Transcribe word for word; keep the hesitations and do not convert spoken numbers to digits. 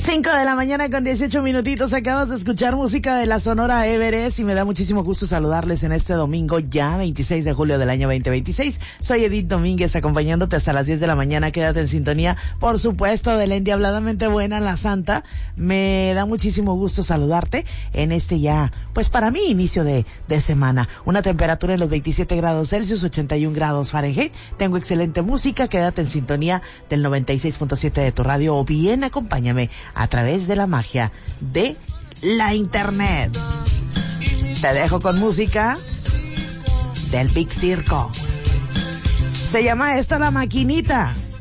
cinco de la mañana con dieciocho minutitos. Acabas de escuchar música de la Sonora Everest y me da muchísimo gusto saludarles en este domingo ya veintiséis de julio del año veinte veintiséis. Soy Edith Domínguez acompañándote hasta las diez de la mañana. Quédate en sintonía, por supuesto, de la endiabladamente buena, la Santa. Me da muchísimo gusto saludarte en este ya, pues para mí, inicio de, de semana. Una temperatura en los veintisiete grados Celsius, ochenta y un grados Fahrenheit. Tengo excelente música. Quédate en sintonía del noventa y seis punto siete de tu radio o bien acompáñame a través de la magia de la internet. Te dejo con música del Big Circo. Se llama esta La Maquinita.